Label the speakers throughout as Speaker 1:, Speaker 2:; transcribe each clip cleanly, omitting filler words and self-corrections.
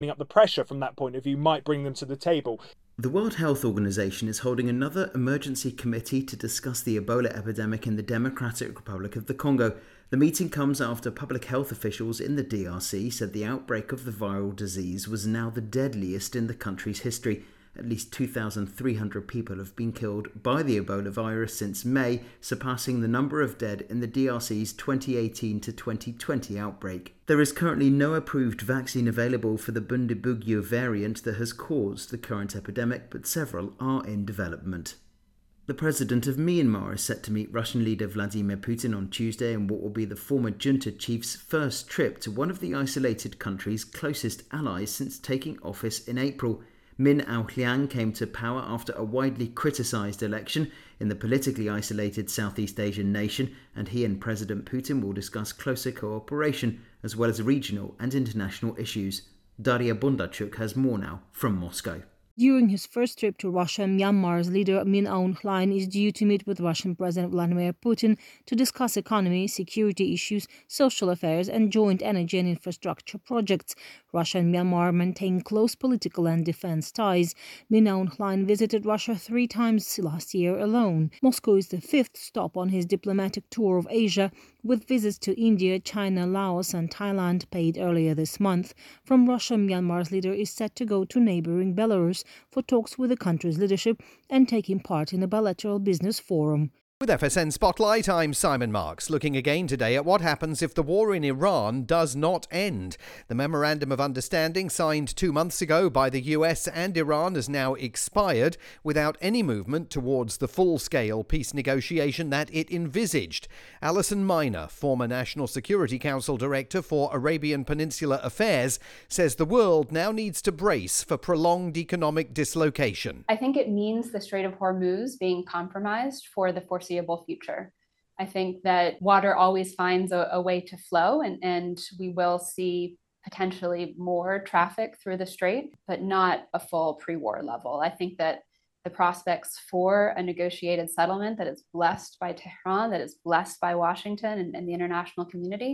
Speaker 1: up the pressure from that point of view might bring them to the table.
Speaker 2: The World Health Organization is holding another emergency committee to discuss the Ebola epidemic in the Democratic Republic of the Congo. The meeting comes after public health officials in the DRC said the outbreak of the viral disease was now the deadliest in the country's history. At least 2,300 people have been killed by the Ebola virus since May, surpassing the number of dead in the DRC's 2018 to 2020 outbreak. There is currently no approved vaccine available for the Bundibugyo variant that has caused the current epidemic, but several are in development. The president of Myanmar is set to meet Russian leader Vladimir Putin on Tuesday in what will be the former junta chief's first trip to one of the isolated country's closest allies since taking office in April. Min Aung Hlaing came to power after a widely criticised election in the politically isolated Southeast Asian nation, and he and President Putin will discuss closer cooperation as well as regional and international issues. Daria Bondarchuk has more now from Moscow.
Speaker 3: During his first trip to Russia, Myanmar's leader Min Aung Hlaing is due to meet with Russian President Vladimir Putin to discuss economy, security issues, social affairs and joint energy and infrastructure projects. Russia and Myanmar maintain close political and defense ties. Min Aung Hlaing visited Russia 3 times last year alone. Moscow is the 5th stop on his diplomatic tour of Asia, with visits to India, China, Laos and Thailand paid earlier this month. From Russia, Myanmar's leader is set to go to neighbouring Belarus for talks with the country's leadership and taking part in a bilateral business forum.
Speaker 4: With FSN Spotlight, I'm Simon Marks, looking again today at what happens if the war in Iran does not end. The Memorandum of Understanding signed 2 months ago by the US and Iran has now expired without any movement towards the full-scale peace negotiation that it envisaged. Alison Miner, former National Security Council Director for Arabian Peninsula Affairs, says the world now needs to brace for prolonged economic dislocation.
Speaker 5: I think it means the Strait of Hormuz being compromised for the foreseeable future. I think that water always finds a way to flow, and we will see potentially more traffic through the strait, but not a full pre-war level. I think that the prospects for a negotiated settlement that is blessed by Tehran, that is blessed by Washington and the international community,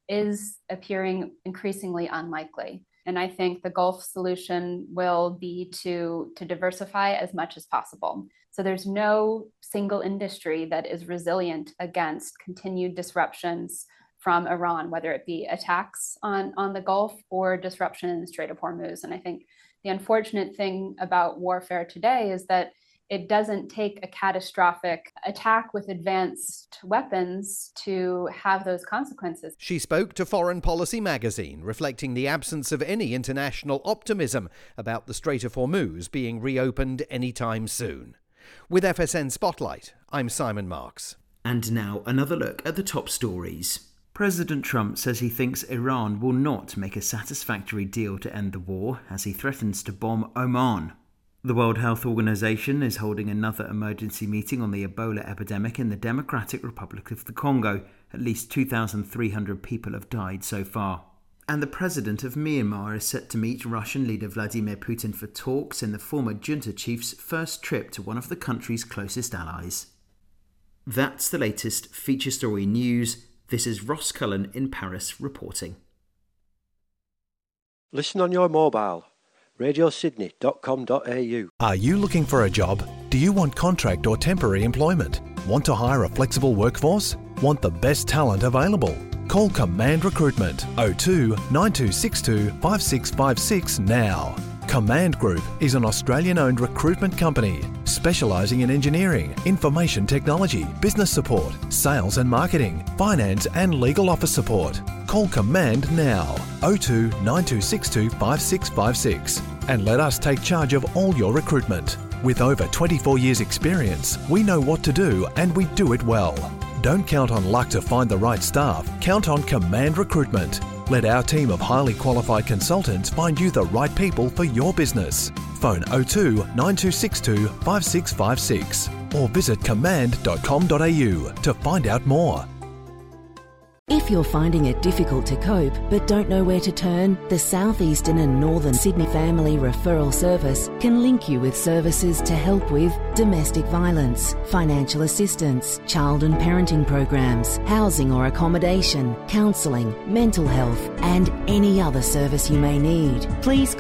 Speaker 5: is appearing increasingly unlikely. And I think the Gulf solution will be to diversify as much as possible. So there's no single industry that is resilient against continued disruptions from Iran, whether it be attacks on the Gulf or disruption in the Strait of Hormuz. And I think the unfortunate thing about warfare today is that it doesn't take a catastrophic attack with advanced weapons to have those consequences.
Speaker 4: She spoke to Foreign Policy magazine, reflecting the absence of any international optimism about the Strait of Hormuz being reopened anytime soon. With FSN Spotlight, I'm Simon Marks.
Speaker 2: And now another look at the top stories. President Trump says he thinks Iran will not make a satisfactory deal to end the war as he threatens to bomb Oman. The World Health Organization is holding another emergency meeting on the Ebola epidemic in the Democratic Republic of the Congo. At least 2,300 people have died so far. And the president of Myanmar is set to meet Russian leader Vladimir Putin for talks in the former junta chief's first trip to one of the country's closest allies. That's the latest feature story news. This is Ross Cullen in Paris reporting.
Speaker 6: Listen on your mobile. radiosydney.com.au.
Speaker 7: Are you looking for a job? Do you want contract or temporary employment? Want to hire a flexible workforce? Want the best talent available? Call Command Recruitment 02 9262 5656 now. Command Group is an Australian-owned recruitment company specialising in engineering, information technology, business support, sales and marketing, finance and legal office support. Call Command now 02 9262 5656 and let us take charge of all your recruitment. With over 24 years experience, we know what to do and we do it well. Don't count on luck to find the right staff. Count on Command Recruitment. Let our team of highly qualified consultants find you the right people for your business. Phone 02 9262 5656 or visit command.com.au to find out more.
Speaker 6: If you're finding it difficult to cope but don't know where to turn, the South Eastern and Northern Sydney Family Referral Service can link you with services to help with domestic violence, financial assistance, child and parenting programs, housing or accommodation, counselling, mental health, and any other service you may need. Please